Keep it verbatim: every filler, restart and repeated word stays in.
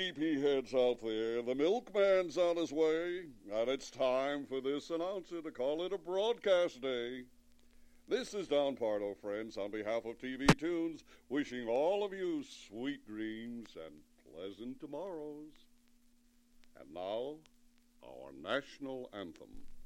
sleepyheads out there, the milkman's on his way, and it's time for this announcer to call it a broadcast day. This is Don Pardo, friends, on behalf of T V Tunes, wishing all of you sweet dreams and pleasant tomorrows. And now, our national anthem.